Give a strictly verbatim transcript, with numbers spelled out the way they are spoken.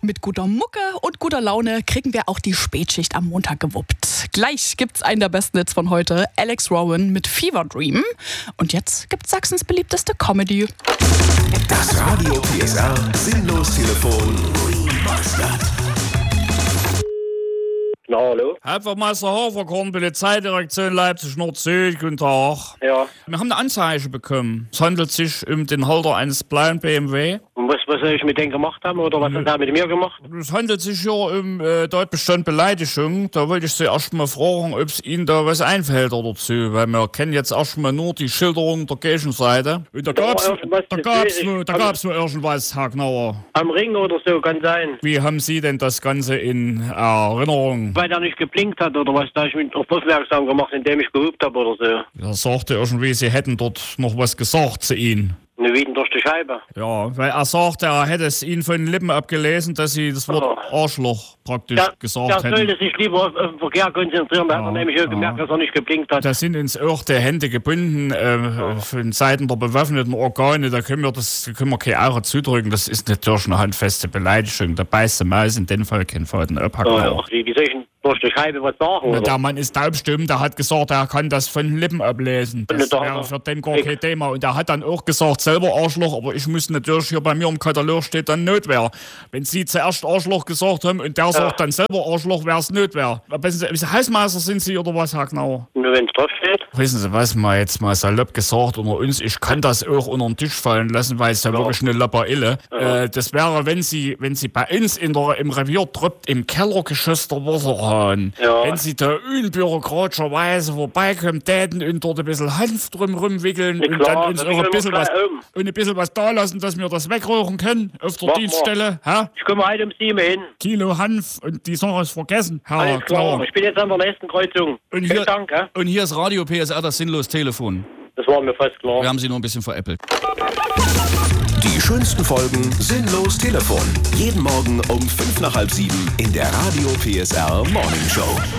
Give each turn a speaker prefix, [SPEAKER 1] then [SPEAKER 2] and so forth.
[SPEAKER 1] Mit guter Mucke und guter Laune kriegen wir auch die Spätschicht am Montag gewuppt. Gleich gibt's einen der besten Hits von heute, Alex Rowan mit Fever Dream. Und jetzt gibt's Sachsens beliebteste Comedy.
[SPEAKER 2] Das Radio P S R Sinnlos-Telefon Remastered.
[SPEAKER 3] Na, hallo?
[SPEAKER 4] Hauptwachtmeister Haferkorn, Polizeidirektion Leipzig Nord-Süd, guten Tag.
[SPEAKER 3] Ja.
[SPEAKER 4] Wir haben eine Anzeige bekommen. Es handelt sich um den Halter eines blauen B M W.
[SPEAKER 3] Und was, was soll ich mit denen gemacht haben oder was hat er mit mir gemacht?
[SPEAKER 4] Es handelt sich hier um äh, Tatbestand Beleidigung. Da wollte ich Sie erst mal fragen, ob es Ihnen da was einfällt oder dazu, weil wir kennen jetzt erst mal nur die Schilderung der Gegenseite. Und da gab's,
[SPEAKER 3] Ja, was-
[SPEAKER 4] da gab's,
[SPEAKER 3] ich-
[SPEAKER 4] nur, da
[SPEAKER 3] also-
[SPEAKER 4] gab's nur irgendwas, Herr Gnauer.
[SPEAKER 3] Am Ring oder so, kann sein.
[SPEAKER 4] Wie haben Sie denn das Ganze in Erinnerung?
[SPEAKER 3] Weil er nicht geblinkt hat oder was, da hab ich mich auf aufmerksam gemacht, indem ich gehupt habe oder so.
[SPEAKER 4] Er sagte irgendwie, Sie hätten dort noch was gesagt zu Ihnen.
[SPEAKER 3] Eine Wieden durch die Scheibe.
[SPEAKER 4] Ja, weil er sagte, er hätte es Ihnen von den Lippen abgelesen, dass Sie das Wort
[SPEAKER 3] Oh.
[SPEAKER 4] Arschloch praktisch
[SPEAKER 3] Der,
[SPEAKER 4] gesagt
[SPEAKER 3] der
[SPEAKER 4] hätten.
[SPEAKER 3] sollte sich lieber auf, auf den Verkehr konzentrieren, da hat
[SPEAKER 4] Ja,
[SPEAKER 3] er nämlich auch
[SPEAKER 4] ja.
[SPEAKER 3] gemerkt, dass er nicht geblinkt hat.
[SPEAKER 4] Da sind uns auch die Hände gebunden äh, von Seiten der bewaffneten Organe. Da können wir das da können wir keine Aure zudrücken. Das ist natürlich eine handfeste Beleidigung. Da beißt der Maus in dem Fall keinen Faden abhacken.
[SPEAKER 3] Ja, ja. Wie, wie soll ich denn durch die Scheibe was sagen?
[SPEAKER 4] Na,
[SPEAKER 3] Oder?
[SPEAKER 4] der Mann ist taubstumm, der hat gesagt, er kann das von den Lippen ablesen. Das
[SPEAKER 3] Da-
[SPEAKER 4] wäre für den gar
[SPEAKER 3] Ich-
[SPEAKER 4] kein Thema. Und er hat dann auch gesagt, selber Arschloch, aber ich muss natürlich, hier bei mir im Katalog steht dann Notwehr. Wenn Sie zuerst Arschloch gesagt haben und der sagt dann selber Arschloch, wäre es Notwehr. Wissen Sie, Hausmeister sind Sie oder was, Herr Gnauer?
[SPEAKER 3] Nur wenn es drauf steht.
[SPEAKER 4] Wissen Sie was, mal jetzt mal salopp gesagt unter uns, ich kann das auch unter den Tisch fallen lassen, weil es ja, wirklich eine Lapperille. Äh, das wäre, wenn Sie, wenn Sie bei uns in der, im Revier troppt, im Kellergeschoss der Wasserhahn,
[SPEAKER 3] Ja.
[SPEAKER 4] wenn Sie da unbürokratischerweise vorbeikommen täten und dort ein bisschen Hanf drum rumwickeln
[SPEAKER 3] Ja,
[SPEAKER 4] und
[SPEAKER 3] klar,
[SPEAKER 4] dann uns
[SPEAKER 3] das
[SPEAKER 4] auch ein
[SPEAKER 3] können wir
[SPEAKER 4] bisschen was,
[SPEAKER 3] gleich um.
[SPEAKER 4] und ein bisschen was da lassen, dass wir das wegrauchen können auf der
[SPEAKER 3] Mach mal.
[SPEAKER 4] Dienststelle. Hä?
[SPEAKER 3] Ich komme heute um sieben hin.
[SPEAKER 4] Kilo Hanf und die Sache ist vergessen, Herr
[SPEAKER 3] Alles klar.
[SPEAKER 4] Gnauer.
[SPEAKER 3] Ich bin jetzt an der nächsten Kreuzung.
[SPEAKER 5] Und
[SPEAKER 3] Vielen
[SPEAKER 5] hier,
[SPEAKER 3] Dank, hä?
[SPEAKER 5] und hier ist Radio P S R, das Sinnlos-Telefon.
[SPEAKER 3] Das war mir fast klar.
[SPEAKER 5] Wir haben Sie nur ein bisschen veräppelt.
[SPEAKER 2] Die schönsten Folgen Sinnlos-Telefon. Jeden Morgen um fünf nach halb sieben in der Radio P S R Morning Show.